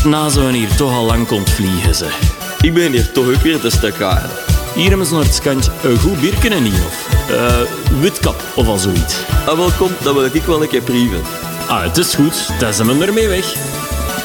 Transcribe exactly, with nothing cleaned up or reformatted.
Na zo'n hier toch al lang kon vliegen, ze. Ik ben hier toch ook weer te stuk aan. Hier hebben ze naar het skantje een goed bierken en niet, of uh, witkap of al zoiets. Ah, welkom, dat wil ik wel een keer prieven. Ah, het is goed, dan zijn we ermee weg.